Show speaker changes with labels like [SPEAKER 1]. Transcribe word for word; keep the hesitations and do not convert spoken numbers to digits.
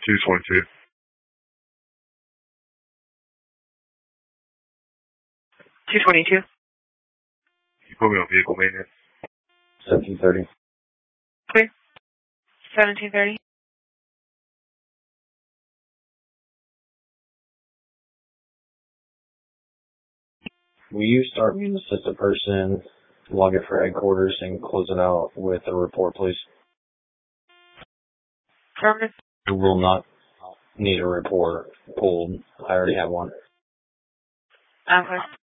[SPEAKER 1] two twenty-two.
[SPEAKER 2] two twenty-two.
[SPEAKER 1] You put me on vehicle maintenance.
[SPEAKER 3] seventeen thirty.
[SPEAKER 2] Clear. seventeen thirty.
[SPEAKER 3] Will you start me to assist a person, log it for headquarters, and close it out with a report, please?
[SPEAKER 2] Affirmative.
[SPEAKER 3] I will not need a report pulled. I already have one.
[SPEAKER 2] Okay.